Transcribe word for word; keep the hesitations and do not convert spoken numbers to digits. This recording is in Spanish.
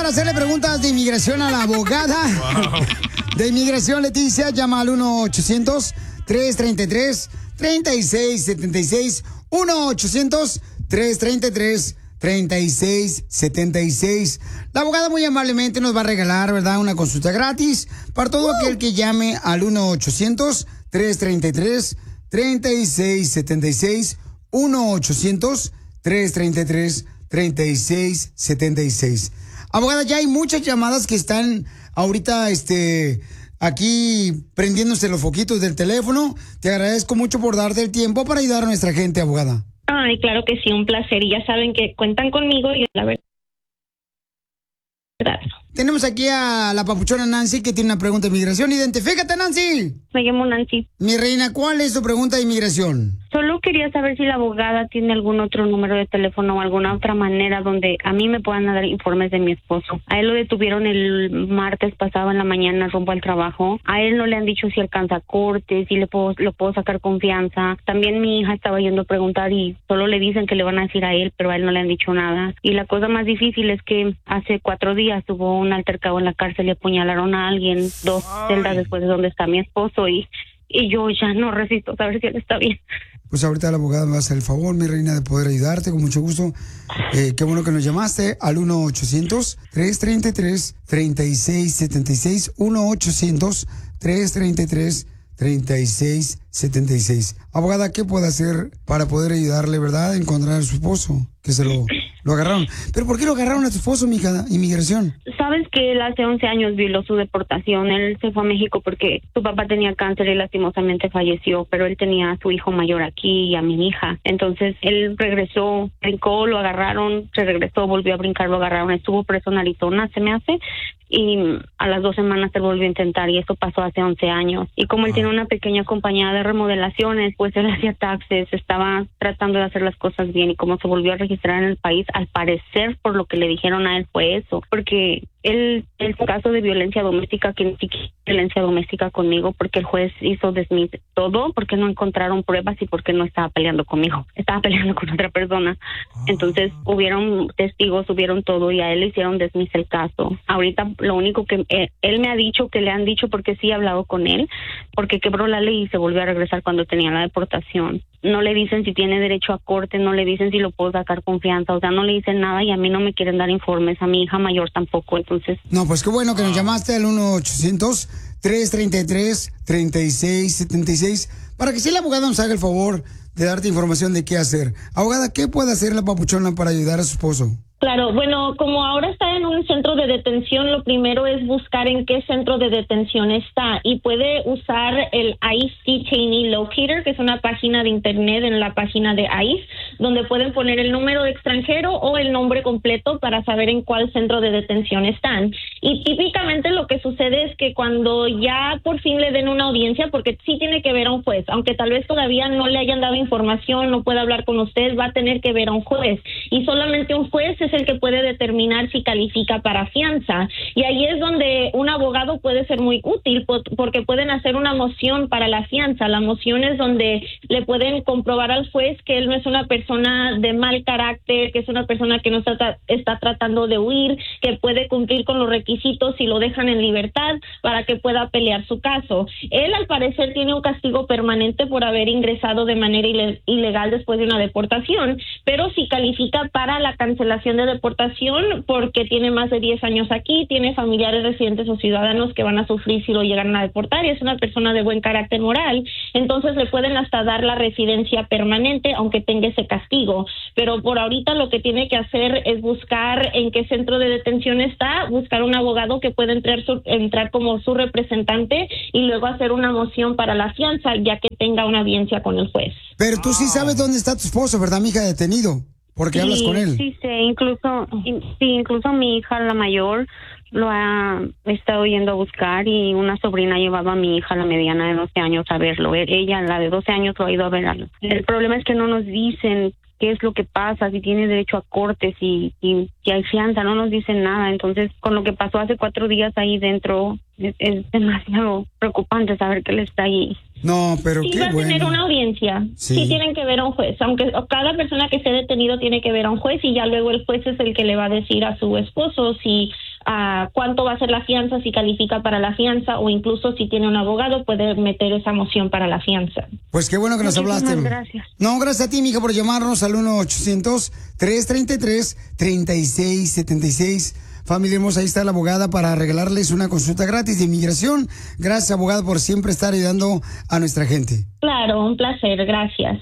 para hacerle preguntas de inmigración a la abogada wow. de inmigración, Leticia. Llama al uno ochocientos, tres treinta y tres, treinta y seis setenta y seis. uno ochocientos, tres treinta y tres, treinta y seis setenta y seis. La abogada muy amablemente nos va a regalar, ¿verdad?, una consulta gratis para todo uh. aquel que llame al uno ochocientos, tres treinta y tres, treinta y seis setenta y seis. uno ochocientos, tres treinta y tres, treinta y seis setenta y seis. Abogada, ya hay muchas llamadas que están ahorita este, aquí prendiéndose los foquitos del teléfono. Te agradezco mucho por darte el tiempo para ayudar a nuestra gente, abogada. Ay, claro que sí, un placer. Y ya saben que cuentan conmigo y la verdad. Tenemos aquí a la papuchona Nancy que tiene una pregunta de inmigración. Identifícate, Nancy. Me llamo Nancy. Mi reina, ¿cuál es tu pregunta de inmigración? Solo quería saber si la abogada tiene algún otro número de teléfono o alguna otra manera donde a mí me puedan dar informes de mi esposo. A él lo detuvieron el martes pasado en la mañana rumbo al trabajo. A él no le han dicho si alcanza corte, si le puedo, lo puedo sacar confianza. También mi hija estaba yendo a preguntar y solo le dicen que le van a decir a él, pero a él no le han dicho nada. Y la cosa más difícil es que hace cuatro días hubo un altercado en la cárcel y apuñalaron a alguien dos Ay. celdas después de donde está mi esposo y, y yo ya no resisto saber si él está bien. Pues ahorita la abogada me va a hacer el favor, mi reina, de poder ayudarte con mucho gusto. Eh, qué bueno que nos llamaste al uno ochocientos, tres treinta y tres, treinta y seis setenta y seis. uno ochocientos, tres treinta y tres, treinta y seis setenta y seis. Abogada, ¿qué puede hacer para poder ayudarle, verdad, a encontrar a su esposo? Que se lo, lo agarraron. ¿Pero por qué lo agarraron a tu esposo, mija? Inmigración. Sabes que él hace once años violó su deportación. Él se fue a México porque su papá tenía cáncer y lastimosamente falleció, pero él tenía a su hijo mayor aquí y a mi hija. Entonces él regresó, brincó, lo agarraron, se regresó, volvió a brincar, lo agarraron. Estuvo preso en Arizona, se me hace, y a las dos semanas él volvió a intentar y eso pasó hace once años. Y como él ah. tiene una pequeña compañía de remodelaciones, pues él hacía taxes, estaba tratando de hacer las cosas bien y como se volvió a registrar en el país, al parecer por lo que le dijeron a él fue eso, porque él, el caso de violencia doméstica, que ni siquiera violencia doméstica conmigo, porque el juez hizo dismiss todo, porque no encontraron pruebas y porque no estaba peleando conmigo, estaba peleando con otra persona. Entonces hubieron testigos, hubieron todo y a él le hicieron dismiss el caso. Ahorita lo único que él, él me ha dicho, que le han dicho, porque sí he hablado con él, porque quebró la ley y se volvió a regresar cuando tenía la deportación. No le dicen si tiene derecho a corte, no le dicen si lo puedo sacar confianza, o sea, no le dicen nada y a mí no me quieren dar informes, a mi hija mayor tampoco, entonces... No, pues qué bueno que nos llamaste al uno ochocientos, tres treinta y tres, treinta y seis setenta y seis para que si la abogada nos haga el favor de darte información de qué hacer. Abogada, ¿qué puede hacer la papuchona para ayudar a su esposo? Claro, bueno, como ahora está en un centro de detención, lo primero es buscar en qué centro de detención está y puede usar el ICE Detainee Locator, que es una página de internet en la página de ICE, donde pueden poner el número de extranjero o el nombre completo para saber en cuál centro de detención están. Y típicamente lo que sucede es que cuando ya por fin le den una audiencia, porque sí tiene que ver a un juez, aunque tal vez todavía no le hayan dado información, no pueda hablar con usted, va a tener que ver a un juez. Y solamente un juez es el que puede determinar si califica para fianza. Y ahí es donde un abogado puede ser muy útil porque pueden hacer una moción para la fianza. La moción es donde le pueden comprobar al juez que él no es una persona de mal carácter, que es una persona que no está, está tratando de huir, que puede cumplir con los requisitos y lo dejan en libertad para que pueda pelear su caso. Él al parecer tiene un castigo permanente por haber ingresado de manera ile- ilegal después de una deportación, pero si califica para la cancelación de deportación porque tiene más de diez años aquí, tiene familiares residentes o ciudadanos que van a sufrir si lo llegan a deportar y es una persona de buen carácter moral, entonces le pueden hasta dar la residencia permanente aunque tenga ese castigo, pero por ahorita lo que tiene que hacer es buscar en qué centro de detención está, buscar un abogado que pueda entrar, su, entrar como su representante y luego hacer una moción para la fianza ya que tenga una audiencia con el juez. Pero tú sí sabes dónde está tu esposo, ¿verdad, mija, detenido? Porque sí, hablas con él. Sí, sí, incluso, sí, incluso mi hija, la mayor, lo ha estado yendo a buscar y una sobrina llevaba a mi hija, la mediana de doce años, a verlo. Ella, la de doce años, lo ha ido a ver. El problema es que no nos dicen qué es lo que pasa, si tiene derecho a corte, si, si, si hay fianza, no nos dicen nada. Entonces, con lo que pasó hace cuatro días ahí dentro, es, es demasiado preocupante saber que él está ahí. No, pero sí qué va a bueno. tener una audiencia, sí. sí tienen que ver a un juez, aunque cada persona que esté detenido tiene que ver a un juez y ya luego el juez es el que le va a decir a su esposo si uh, cuánto va a ser la fianza, si califica para la fianza, o incluso si tiene un abogado puede meter esa moción para la fianza. Pues qué bueno que nos Muchísimas hablaste. gracias. No, gracias a ti, mija, por llamarnos al uno ochocientos, tres treinta y tres, treinta y seis setenta y seis. Familia hermosa, ahí está la abogada para regalarles una consulta gratis de inmigración. Gracias, abogada, por siempre estar ayudando a nuestra gente. Claro, un placer, gracias.